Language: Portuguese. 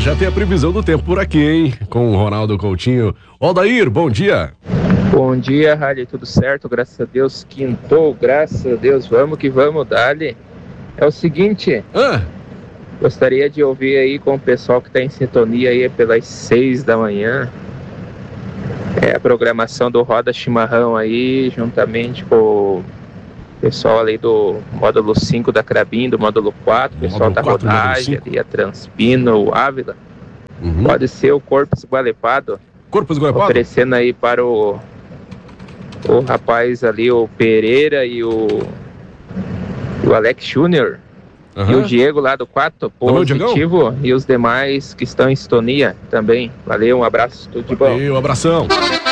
já tem a previsão do tempo por aqui, hein? Com o Ronaldo Coutinho. Aldair, bom dia. Bom dia, Rally, tudo certo? Graças a Deus, quintou, graças a Deus, vamos que vamos, Dali. É o seguinte, gostaria de ouvir aí com o pessoal que está em sintonia aí pelas 6 da manhã, a programação do Roda Chimarrão aí, juntamente com o pessoal ali do módulo 5 da Crabim, do módulo 4, o pessoal da Rodagem, ali, a Transpino, o Ávila. Pode ser o Corpo Esgualepado. Corpo Esgualepado? Oferecendo aí para o rapaz ali, o Pereira e o Alex Júnior. E o Diego lá do 4 positivo, e os demais que estão em sintonia também. Valeu, um abraço, tudo de bom. Valeu, um abração.